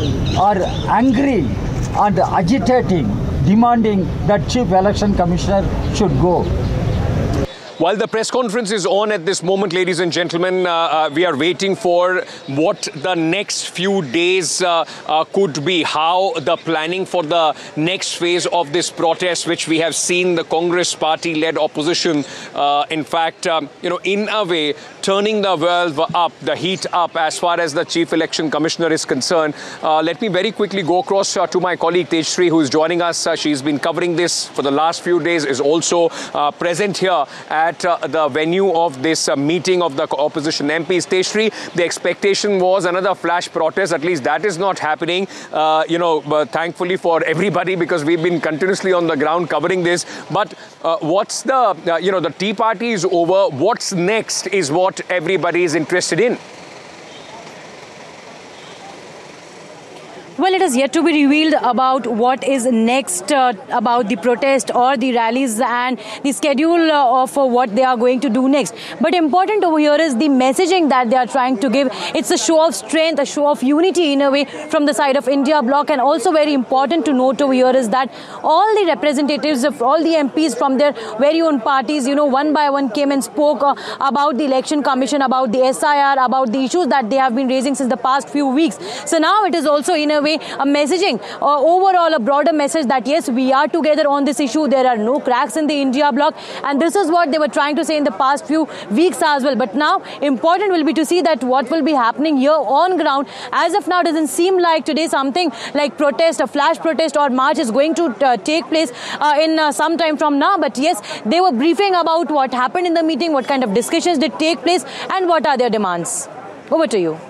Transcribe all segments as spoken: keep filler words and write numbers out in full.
are angry and agitating, demanding that Chief Election Commissioner should go. While the press conference is on at this moment, ladies and gentlemen, uh, uh, we are waiting for what the next few days uh, uh, could be, how the planning for the next phase of this protest, which we have seen the Congress party-led opposition, uh, in fact, um, you know, in a way, turning the valve up, the heat up as far as the Chief Election Commissioner is concerned. Uh, let me very quickly go across uh, to my colleague Tejashree, who is joining us. Uh, she's been covering this for the last few days, is also uh, present here at uh, the venue of this uh, meeting of the opposition M Ps. Tejashree, the expectation was another flash protest. At least that is not happening, uh, you know, uh, thankfully for everybody, because we've been continuously on the ground covering this. But uh, what's the, uh, you know, the tea party is over. What's next is what everybody is interested in. Well, it is yet to be revealed about what is next uh, about the protest or the rallies and the schedule uh, of uh, what they are going to do next. But important over here is the messaging that they are trying to give. It's a show of strength, a show of unity in a way from the side of India Bloc. And also very important to note over here is that all the representatives of all the M Ps from their very own parties, you know, one by one came and spoke uh, about the Election Commission, about the S I R, about the issues that they have been raising since the past few weeks. So now it is also in a way a messaging, uh, overall a broader message that yes, we are together on this issue. There are no cracks in the India Bloc, and this is what they were trying to say in the past few weeks as well. But now important will be to see that what will be happening here on ground. As of now, it doesn't seem like today something like protest, a flash protest or march is going to uh, take place uh, in uh, some time from now. But yes, they were briefing about what happened in the meeting, what kind of discussions did take place, and what are their demands. Over to you.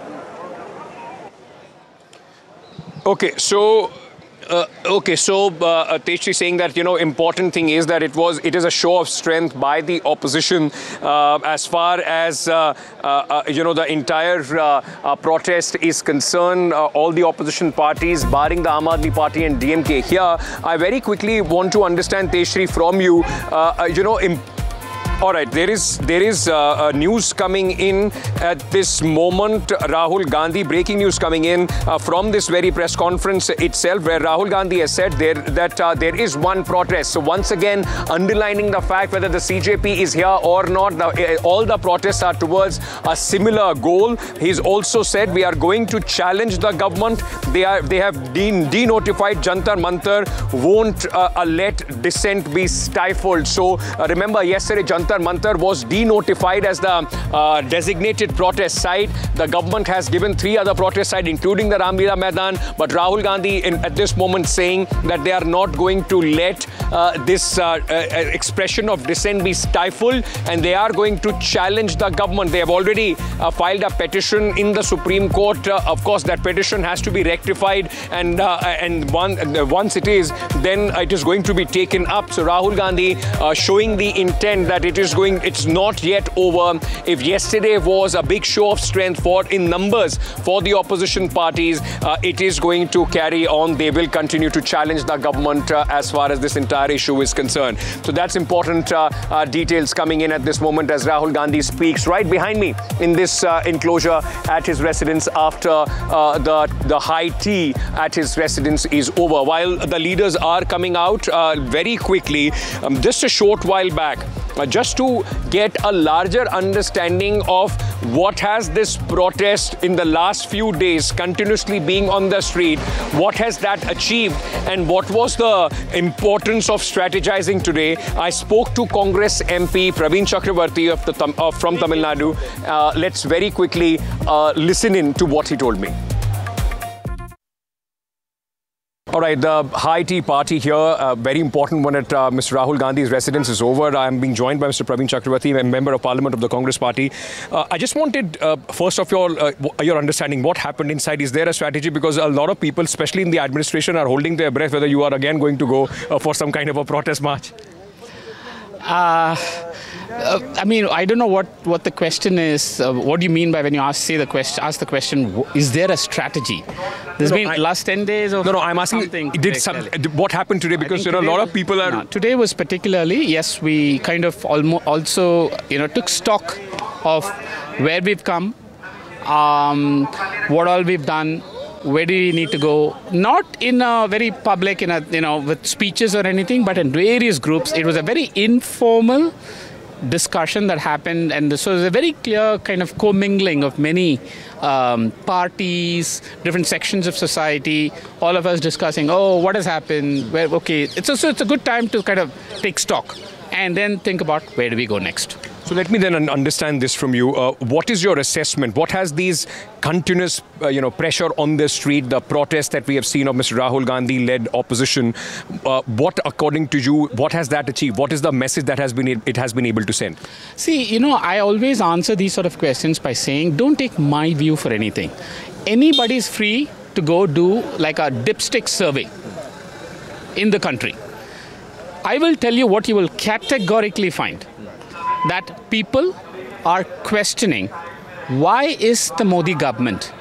Okay, so uh, okay, so uh, Tejashree saying that, you know, important thing is that it was it is a show of strength by the opposition uh, as far as uh, uh, uh, you know, the entire uh, uh, protest is concerned. Uh, all the opposition parties, barring the Aam Aadmi Party and D M K. Here, I very quickly want to understand, Tejashree, from you, uh, uh, you know. All right, there is there is uh, uh, news coming in at this moment. Rahul Gandhi, breaking news coming in uh, from this very press conference itself, where Rahul Gandhi has said there that uh, there is one protest. So once again, underlining the fact whether the C J P is here or not, the, uh, all the protests are towards a similar goal. He's also said we are going to challenge the government. They are they have de denotified Jantar Mantar, won't uh, let dissent be stifled. So uh, remember, yesterday Jantar Mantar was denotified as the uh, designated protest site. The government has given three other protest sites, including the Ramlila Maidan. But Rahul Gandhi, in, at this moment, saying that they are not going to let uh, this uh, uh, expression of dissent be stifled, and they are going to challenge the government. They have already uh, filed a petition in the Supreme Court. Uh, of course, that petition has to be rectified, and uh, and one, uh, once it is, then it is going to be taken up. So Rahul Gandhi uh, showing the intent that it is going, it's not yet over. If yesterday was a big show of strength for in numbers for the opposition parties, uh, it is going to carry on. They will continue to challenge the government uh, as far as this entire issue is concerned. So that's important uh, uh, details coming in at this moment as Rahul Gandhi speaks right behind me in this uh, enclosure at his residence after uh, the, the high tea at his residence is over. While the leaders are coming out uh, very quickly, um, just a short while back, Uh, just to get a larger understanding of what has this protest in the last few days continuously being on the street, what has that achieved, and what was the importance of strategizing today. I spoke to Congress M P Praveen Chakravarti of the, uh, from Tamil Nadu. Uh, let's very quickly uh, listen in to what he told me. All right, the high tea party here, uh, very important one at uh, Mister Rahul Gandhi's residence is over. I'm being joined by Mister Praveen Chakravarti, a member of Parliament of the Congress Party. Uh, I just wanted, uh, first of all, uh, your understanding, what happened inside. Is there a strategy? Because a lot of people, especially in the administration, are holding their breath whether you are again going to go uh, for some kind of a protest march. Uh, uh, I mean, I don't know what, what the question is. Uh, what do you mean by when you ask, say the question, ask the question, is there a strategy? There's no, been I, last ten days of No, no, I'm asking, did some, what happened today? Because you know, a lot of people are... No, today was particularly, yes, we kind of almost also, you know, took stock of where we've come, um, what all we've done, where do we need to go? Not in a very public, in a, you know, with speeches or anything, but in various groups. It was a very informal discussion that happened, and this was a very clear kind of commingling of many um, parties, different sections of society, all of us discussing, oh, what has happened? Where, okay, it's also it's a good time to kind of take stock and then think about where do we go next. So let me then un- understand this from you. Uh, what is your assessment? What has these continuous, uh, you know, pressure on the street, the protest that we have seen of Mister Rahul Gandhi-led opposition, uh, what, according to you, what has that achieved? What is the message that has been it has been able to send? See, you know, I always answer these sort of questions by saying, don't take my view for anything. Anybody is free to go do like a dipstick survey in the country. I will tell you what you will categorically find. That people are questioning why is the Modi government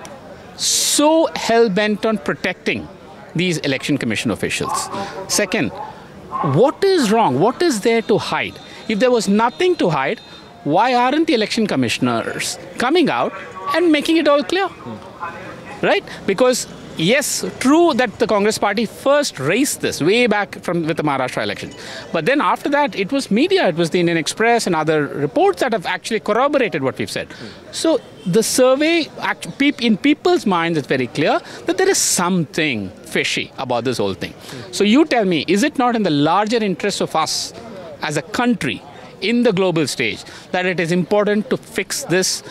so hell-bent on protecting these election commission officials. Second, what is wrong? What is there to hide? If there was nothing to hide, why aren't the election commissioners coming out and making it all clear? Right? Because yes, true that the Congress party first raised this way back from with the Maharashtra election. But then after that, it was media, it was the Indian Express and other reports that have actually corroborated what we've said. Mm. So the survey, in people's minds, it's very clear that there is something fishy about this whole thing. Mm. So you tell me, is it not in the larger interest of us as a country in the global stage that it is important to fix this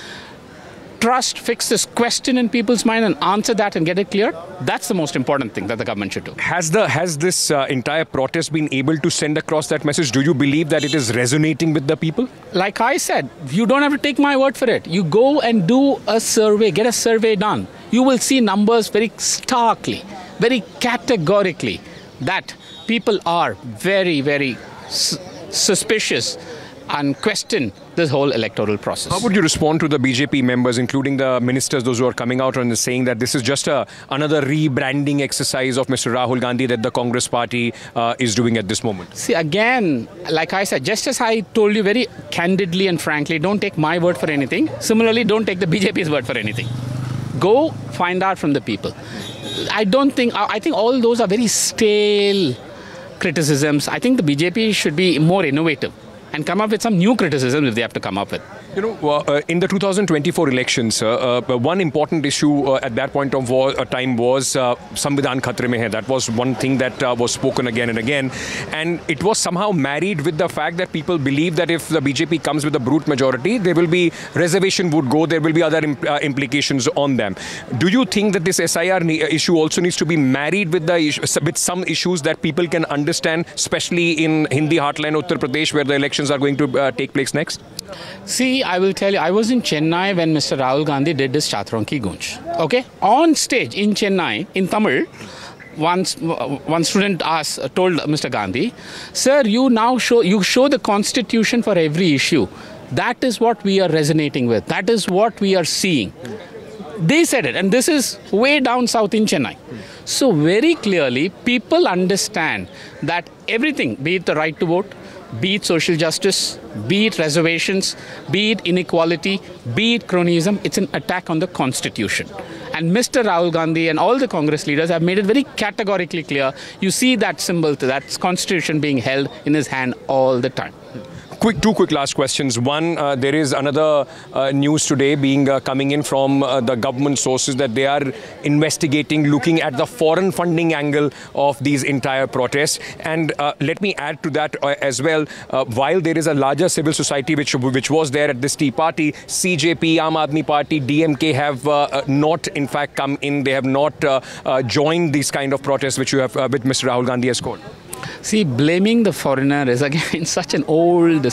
trust, fix this question in people's mind and answer that and get it clear? That's the most important thing that the government should do. Has the has this uh, entire protest been able to send across that message? Do you believe that it is resonating with the people? Like I said, you don't have to take my word for it. You go and do a survey, get a survey done. You will see numbers very starkly, very categorically that people are very, very su- suspicious and question this whole electoral process. How would you respond to the B J P members, including the ministers, those who are coming out and saying that this is just a, another rebranding exercise of Mister Rahul Gandhi that the Congress party uh, is doing at this moment? See, again, like I said, just as I told you very candidly and frankly, don't take my word for anything. Similarly, don't take the B J P's word for anything. Go find out from the people. I don't think, I think all those are very stale criticisms. I think the B J P should be more innovative and come up with some new criticism if they have to come up with. You know, uh, in the two thousand twenty-four elections, uh, uh, one important issue uh, at that point of war, uh, time was uh, Samvidhan Khatre Mein Hai. That was one thing that uh, was spoken again and again. And it was somehow married with the fact that people believe that if the B J P comes with a brute majority, there will be, reservation would go, there will be other imp- uh, implications on them. Do you think that this S I R ne- issue also needs to be married with, the issue, with some issues that people can understand, especially in Hindi heartland Uttar Pradesh, where the elections are going to uh, take place next? See, I will tell you, I was in Chennai when Mister Rahul Gandhi did his Chatron Ki Gunj. Okay? On stage in Chennai, in Tamil, one, one student asked, told Mister Gandhi, sir, you now show, you show the constitution for every issue. That is what we are resonating with. That is what we are seeing. They said it, and this is way down south in Chennai. So very clearly, people understand that everything, be it the right to vote, be it social justice, be it reservations, be it inequality, be it cronyism, it's an attack on the constitution. And Mister Rahul Gandhi and all the Congress leaders have made it very categorically clear. You see that symbol, that constitution being held in his hand all the time. Quick, two quick last questions. One, uh, there is another uh, news today being uh, coming in from uh, the government sources that they are investigating, looking at the foreign funding angle of these entire protests. And uh, let me add to that uh, as well. Uh, while there is a larger civil society which which was there at this tea party, C J P, Aam Aadmi Party, D M K have uh, not in fact come in. They have not uh, uh, joined these kind of protests which you have uh, with Mister Rahul Gandhi has called. See, blaming the foreigner is again such an old,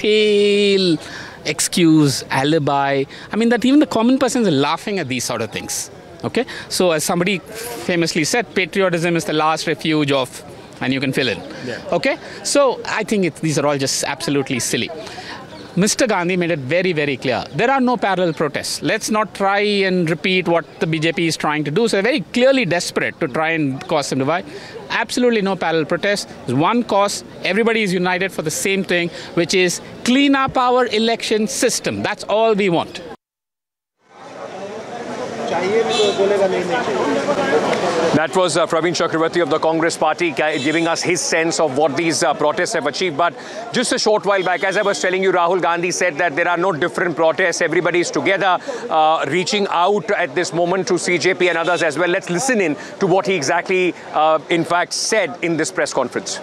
stale excuse, alibi. I mean, that even the common person is laughing at these sort of things. Okay? So as somebody famously said, patriotism is the last refuge of, and you can fill in. Yeah. Okay? So I think it, these are all just absolutely silly. Mister Gandhi made it very, very clear. There are no parallel protests. Let's not try and repeat what the B J P is trying to do. So they're very clearly desperate to try and cause some divide. Absolutely no parallel protests. There's one cause. Everybody is united for the same thing, which is clean up our election system. That's all we want. That was uh, Praveen Chakravarti of the Congress Party giving us his sense of what these uh, protests have achieved. But just a short while back, as I was telling you, Rahul Gandhi said that there are no different protests. Everybody is together, uh, reaching out at this moment to C J P and others as well. Let's listen in to what he exactly, uh, in fact, said in this press conference.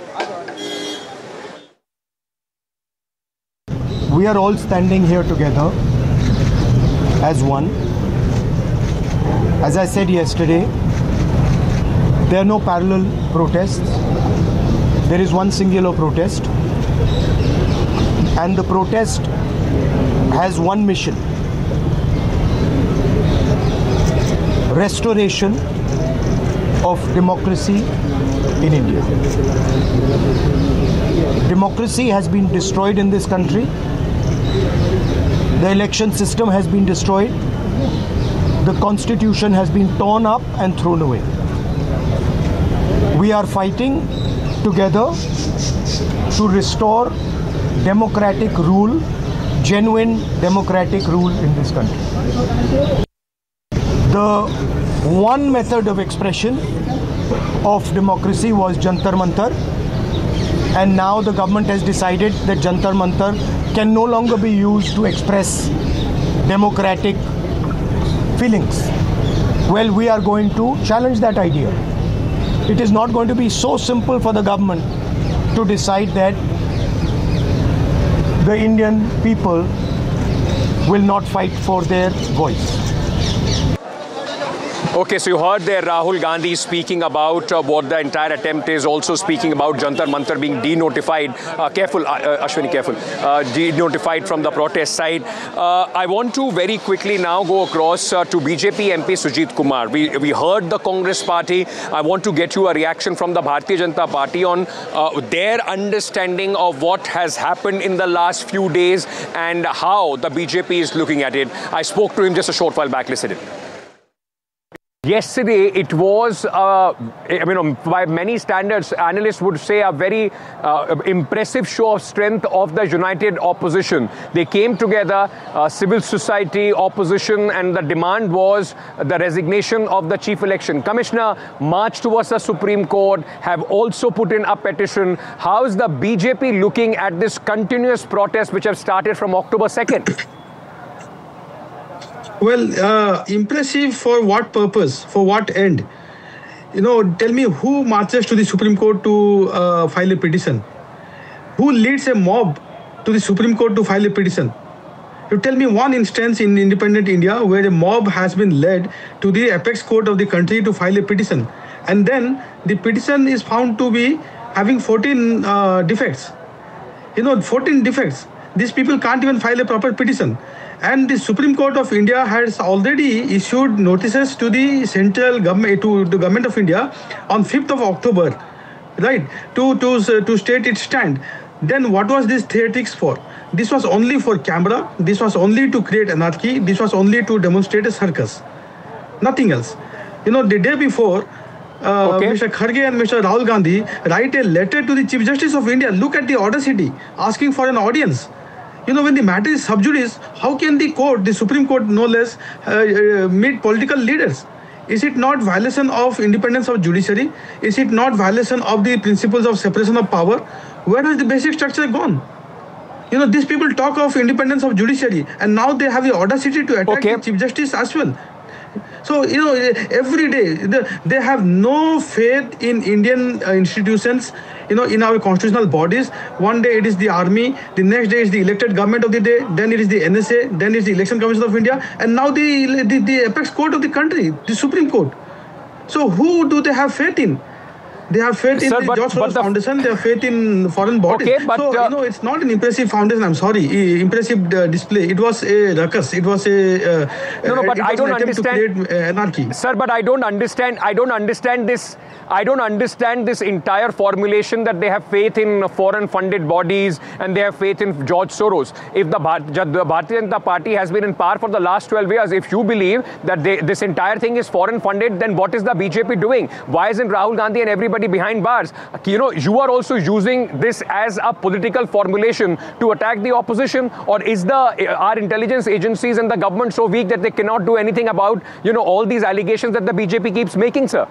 We are all standing here together as one. As I said yesterday, there are no parallel protests. There is one singular protest. And the protest has one mission: restoration of democracy in India. Democracy has been destroyed in this country. The election system has been destroyed. The constitution has been torn up and thrown away. We are fighting together to restore democratic rule, genuine democratic rule in this country. The one method of expression of democracy was Jantar Mantar, and now the government has decided that Jantar Mantar can no longer be used to express democratic feelings. Well, we are going to challenge that idea. It is not going to be so simple for the government to decide that the Indian people will not fight for their voice. Okay, so you heard there Rahul Gandhi speaking about uh, what the entire attempt is, also speaking about Jantar Mantar being denotified. Uh, careful, uh, uh, Ashwini, careful. Uh, denotified from the protest side. Uh, I want to very quickly now go across uh, to B J P M P Sujit Kumar. We, we heard the Congress Party. I want to get you a reaction from the Bharatiya Janata Party on uh, their understanding of what has happened in the last few days and how the B J P is looking at it. I spoke to him just a short while back. Listen in. Yesterday, it was, uh, I mean, by many standards, analysts would say a very uh, impressive show of strength of the united opposition. They came together, uh, civil society, opposition, and the demand was the resignation of the chief election commissioner, march towards the Supreme Court, have also put in a petition. How is the B J P looking at this continuous protest which have started from October second? Well, uh, impressive for what purpose? For what end? You know, tell me who marches to the Supreme Court to uh, file a petition? Who leads a mob to the Supreme Court to file a petition? You tell me one instance in independent India where a mob has been led to the apex court of the country to file a petition. And then the petition is found to be having fourteen uh, defects. You know, fourteen defects. These people can't even file a proper petition. And the Supreme Court of India has already issued notices to the central government, to the government of India on fifth of October, right, to, to, to state its stand. Then what was this theatrics for? This was only for camera. This was only to create anarchy. This was only to demonstrate a circus. Nothing else. You know, the day before, uh, okay. Mister Kharge and Mister Rahul Gandhi write a letter to the Chief Justice of India. Look at the audacity, asking for an audience. You know, when the matter is sub judice, how can the court, the Supreme Court no less, uh, uh, meet political leaders? Is it not violation of independence of judiciary? Is it not violation of the principles of separation of power? Where has the basic structure gone? You know, these people talk of independence of judiciary, and now they have the audacity to attack okay. the Chief Justice as well. So, you know, every day, they have no faith in Indian uh, institutions, you know, in our constitutional bodies. One day it is the army, the next day is the elected government of the day, then it is the N S A, then it is the Election Commission of India, and now the, the, the apex court of the country, the Supreme Court. So who do they have faith in? They have faith in Sir, the but, George Soros Foundation. They have faith in foreign bodies. Okay, but, so, uh, you know, it's not an impressive foundation. I'm sorry, impressive uh, display. It was a ruckus. It was a uh, no, no. But I don't understand. To create, uh, anarchy. Sir, but I don't understand. I don't understand this. I don't understand this entire formulation that they have faith in foreign-funded bodies and they have faith in George Soros. If the, Bhart, the Bharatiya Janata Party has been in power for the last twelve years, if you believe that they, this entire thing is foreign-funded, then what is the B J P doing? Why isn't Rahul Gandhi and everybody everybody behind bars. You know, you are also using this as a political formulation to attack the opposition, or is the our intelligence agencies and the government so weak that they cannot do anything about, you know, all these allegations that the B J P keeps making, sir?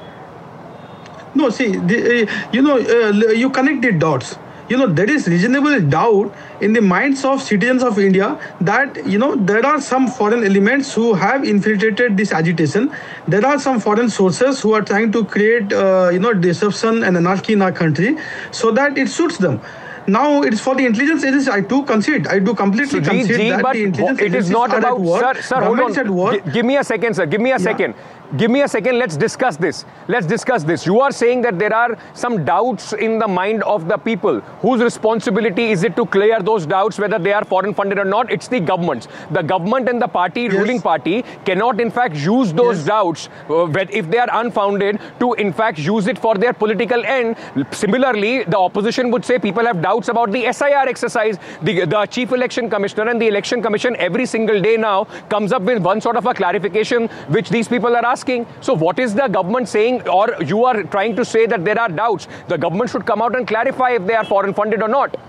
No, see, the, uh, you know, uh, you connect the dots. You know, there is reasonable doubt in the minds of citizens of India that, you know, there are some foreign elements who have infiltrated this agitation. There are some foreign sources who are trying to create, uh, you know, disruption and anarchy in our country so that it suits them. Now, it's for the intelligence agencies. I do concede. I do completely so, concede G, that but the intelligence it is agencies not are about, at work. sir, sir, hold on. At work. G give me a second, sir. Give me a Yeah. second. Give me a second. Let's discuss this. Let's discuss this. You are saying that there are some doubts in the mind of the people. Whose responsibility is it to clear those doubts, whether they are foreign funded or not? It's the government's. The government and the party, Yes. ruling party, cannot in fact use those Yes. doubts, uh, if they are unfounded, to in fact use it for their political end. Similarly, the opposition would say people have doubts about the S I R exercise. The, the Chief Election Commissioner and the Election Commission every single day now comes up with one sort of a clarification which these people are asking. So what is the government saying, or you are trying to say that there are doubts? The government should come out and clarify if they are foreign funded or not.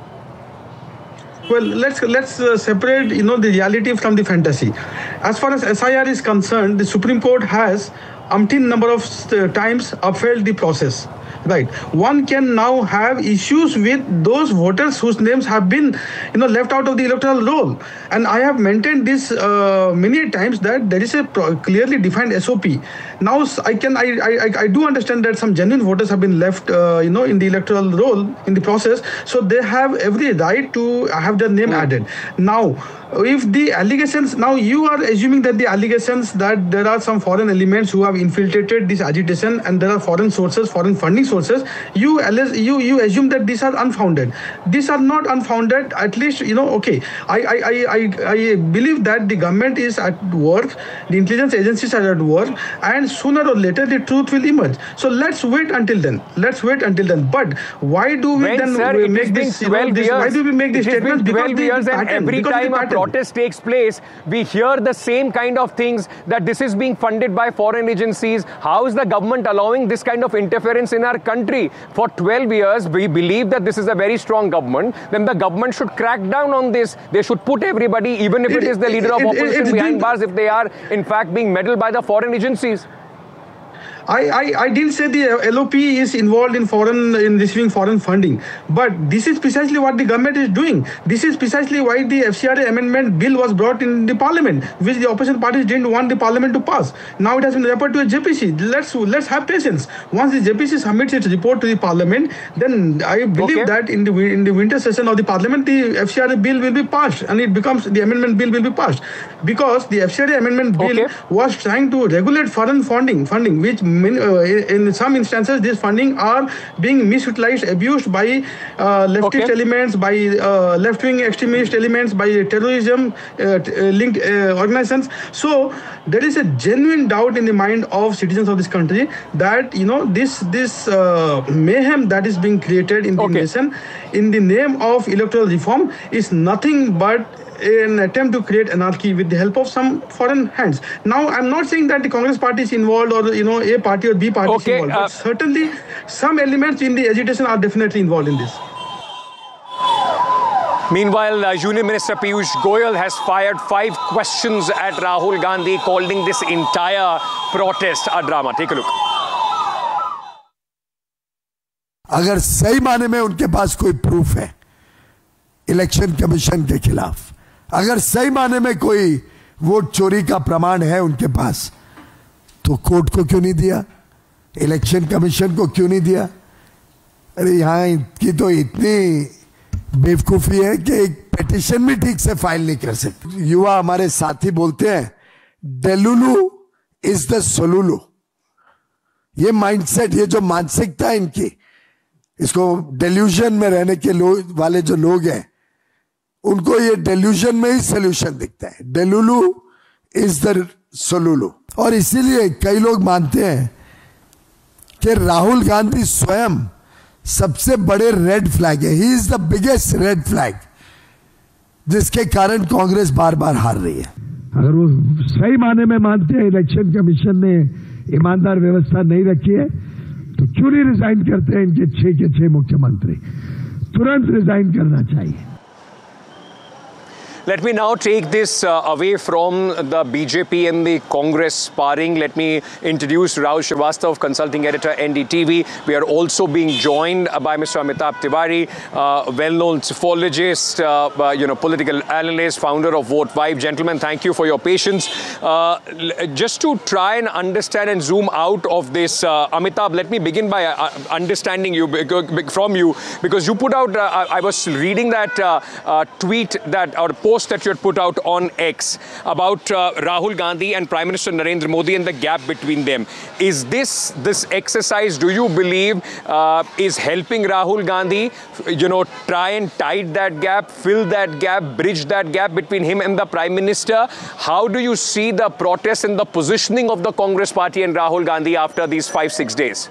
Well, let's let's uh, separate, you know, the reality from the fantasy. As far as S I R is concerned, the Supreme Court has umpteen number of uh, times upheld the process. Right. One can now have issues with those voters whose names have been, you know, left out of the electoral roll. And I have maintained this uh, many times that there is a clearly defined S O P. Now, I can I I, I do understand that some genuine voters have been left, uh, you know, in the electoral roll in the process. So they have every right to have their name mm. added. Now, if the allegations, now you are assuming that the allegations that there are some foreign elements who have infiltrated this agitation and there are foreign sources, foreign funding sources, you you you assume that these are unfounded. These are not unfounded. At least, you know, okay. I I I I, I believe that the government is at work, the intelligence agencies are at work, and sooner or later the truth will emerge. So let's wait until then. Let's wait until then. But why do we when, then sir, we it make this, you know, this? Why do we make these statements? Because the, years the and pattern, every time a protest takes place, we hear the same kind of things, that this is being funded by foreign agencies. How is the government allowing this kind of interference in our country? For twelve years, we believe that this is a very strong government. Then the government should crack down on this. They should put everybody, even if it, it is the leader it, of opposition, it, it, behind bars, if they are in fact being meddled by the foreign agencies. I, I, I didn't say the L O P is involved in foreign in receiving foreign funding, but this is precisely what the government is doing. This is precisely why the F C R A amendment bill was brought in the parliament, which the opposition parties didn't want the parliament to pass. Now it has been referred to a J P C. Let's let's have patience. Once the J P C submits its report to the parliament, then I believe okay. that in the in the winter session of the parliament, the F C R A bill will be passed, and it becomes the amendment bill will be passed, because the F C R A amendment bill okay. was trying to regulate foreign funding, funding which. Uh, in some instances, this funding are being misutilized, abused by uh, leftist okay. elements, by uh, left-wing extremist elements, by terrorism-linked uh, uh, organizations. So there is a genuine doubt in the mind of citizens of this country that, you know, this this uh, mayhem that is being created in the okay. nation in the name of electoral reform is nothing but an attempt to create anarchy with the help of some foreign hands. Now, I'm not saying that the Congress party is involved, or, you know, A party or B party okay, is involved, uh, but certainly some elements in the agitation are definitely involved in this. Meanwhile, uh, Union Minister Piyush Goyal has fired five questions at Rahul Gandhi, calling this entire protest a drama. Take a look. अगर सही माने में उनके पास कोई proof है election commission के खिलाफ, अगर सही माने में कोई वोट चोरी का प्रमाण है उनके पास, तो कोर्ट को क्यों नहीं दिया, इलेक्शन कमीशन को क्यों नहीं दिया? अरे यहाँ की तो इतनी बेवकूफी है कि एक पिटीशन भी ठीक से फाइल नहीं कर सकते. युवा हमारे साथी बोलते हैं डेलुलू इज द सोलुलू. ये माइंडसेट, ये जो मानसिकता है इनकी, इसको डेल्यूजन में रहने के लोग वाले जो लोग हैं, उनको ये डेल्यूजन में ही सोल्यूशन दिखता है. डेलुलू इज द सोलुलू. और इसीलिए कई लोग मानते हैं कि राहुल गांधी स्वयं सबसे बड़े रेड फ्लैग है. He is the biggest red flag, जिसके कारण कांग्रेस बार बार हार रही है. अगर वो सही माने में मानते हैं इलेक्शन कमीशन ने ईमानदार व्यवस्था नहीं रखी है, तो क्यों नहीं रिजाइन करते हैं इनके छह के छह मुख्यमंत्री? तुरंत रिजाइन करना चाहिए। Let me now take this uh, away from the B J P and the Congress sparring. Let me introduce Rahul Srivastava, consulting editor, N D T V. We are also being joined by Mister Amitabh Tiwari, uh, well-known psephologist, uh, uh, you know, political analyst, founder of Vote Vibe. Gentlemen, thank you for your patience. Uh, just to try and understand and zoom out of this, uh, Amitabh, let me begin by uh, understanding you from you, because you put out, uh, I was reading that uh, uh, tweet that, or post that you had put out on X about uh, Rahul Gandhi and Prime Minister Narendra Modi and the gap between them. Is this, this exercise, do you believe, uh, is helping Rahul Gandhi, you know, try and tide that gap, fill that gap, bridge that gap between him and the Prime Minister? How do you see the protest and the positioning of the Congress party and Rahul Gandhi after these five, six days?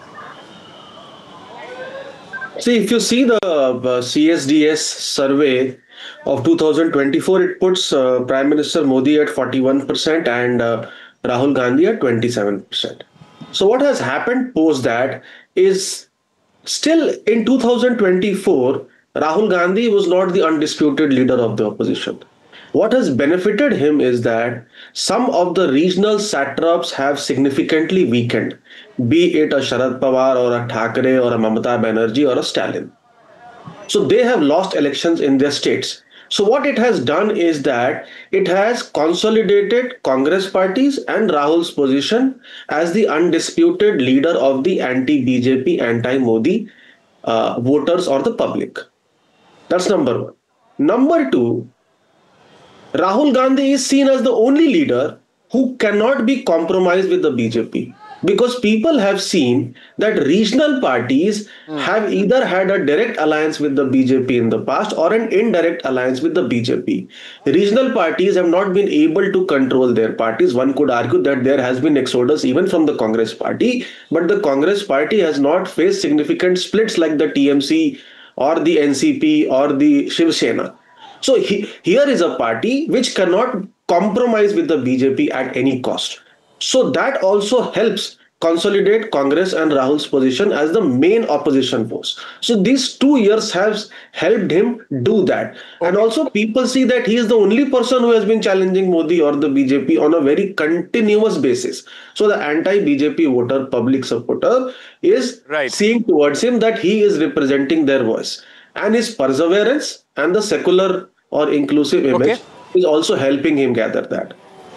See, if you see the uh, C S D S survey of two thousand twenty-four, it puts uh, Prime Minister Modi at forty-one percent and uh, Rahul Gandhi at twenty-seven percent. So what has happened post that is, still in two thousand twenty-four, Rahul Gandhi was not the undisputed leader of the opposition. What has benefited him is that some of the regional satraps have significantly weakened, be it a Sharad Pawar or a Thackeray or a Mamata Banerjee or a Stalin. So they have lost elections in their states. So what it has done is that it has consolidated Congress parties and Rahul's position as the undisputed leader of the anti-B J P, anti-Modi uh, voters or the public. That's number one. Number two, Rahul Gandhi is seen as the only leader who cannot be compromised with the B J P. Because people have seen that regional parties mm. have either had a direct alliance with the B J P in the past or an indirect alliance with the B J P. Regional parties have not been able to control their parties. One could argue that there has been exodus even from the Congress party, but the Congress party has not faced significant splits like the T M C or the N C P or the Shiv Sena. So he, here is a party which cannot compromise with the B J P at any cost. So that also helps consolidate Congress and Rahul's position as the main opposition force. So these two years have helped him do that. Okay. And also people see that he is the only person who has been challenging Modi or the B J P on a very continuous basis. So the anti-B J P voter, public supporter is right. seeing towards him that he is representing their voice. And his perseverance and the secular or inclusive image okay. is also helping him gather that.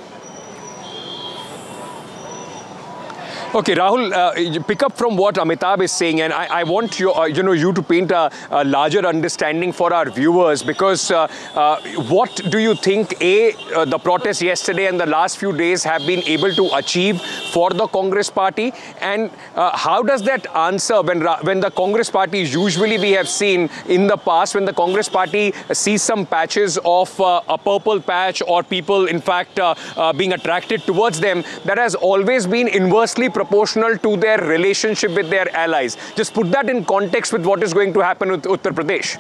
Okay, Rahul, uh, you pick up from what Amitabh is saying, and I, I want you, uh, you know, you to paint a, a larger understanding for our viewers, because uh, uh, what do you think, A, uh, the protests yesterday and the last few days have been able to achieve for the Congress party, and uh, how does that answer when, when the Congress party, usually we have seen in the past, when the Congress party sees some patches of uh, a purple patch or people, in fact, uh, uh, being attracted towards them, that has always been inversely proportional to their relationship with their allies. Just put that in context with what is going to happen with Uttar Pradesh.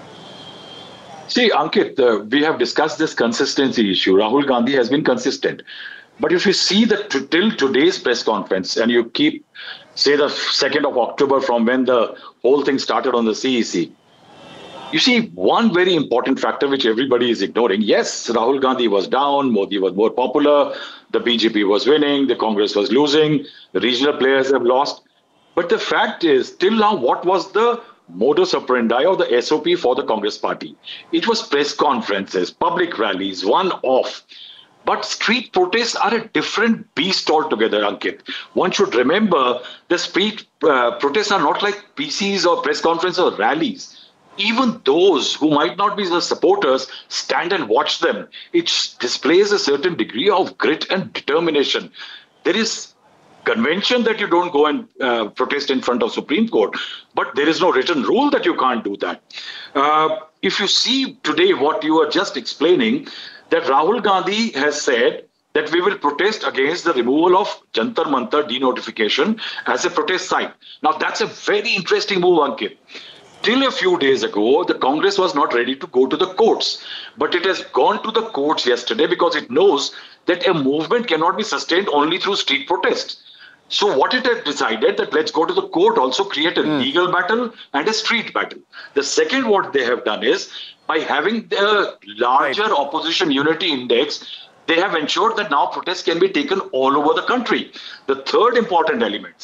See, Ankit, uh, we have discussed this consistency issue. Rahul Gandhi has been consistent. But if you see that till today's press conference, and you keep, say, the second of October from when the whole thing started on the C E C, you see one very important factor which everybody is ignoring. Yes, Rahul Gandhi was down, Modi was more popular, the B J P was winning, the Congress was losing, the regional players have lost. But the fact is, till now, what was the modus operandi or the S O P for the Congress party? It was press conferences, public rallies, one-off. But street protests are a different beast altogether, Ankit. One should remember the street uh, protests are not like P Cs or press conferences or rallies. Even those who might not be the supporters stand and watch them. It displays a certain degree of grit and determination. There is convention that you don't go and uh, protest in front of Supreme Court, but there is no written rule that you can't do that. Uh, if you see today what you are just explaining, that Rahul Gandhi has said that we will protest against the removal of Jantar Mantar denotification as a protest site. Now, that's a very interesting move, Ankit. Till a few days ago, the Congress was not ready to go to the courts. But it has gone to the courts yesterday because it knows that a movement cannot be sustained only through street protests. So what it had decided that let's go to the court, also create a mm. legal battle and a street battle. The second what they have done is by having the larger right. opposition unity index, they have ensured that now protests can be taken all over the country. The third important element